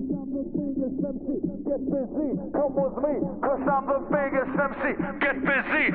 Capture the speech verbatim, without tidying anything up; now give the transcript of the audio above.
Get busy, come with me, cause I'm the biggest M C. Get busy,